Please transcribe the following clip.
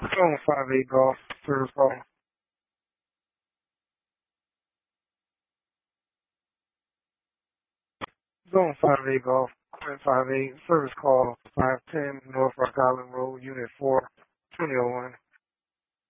Zone 5-8 Golf, service call. Zone 5-8 Golf, Quinn 5-8, service call 510 North Rock Island Road, Unit 4.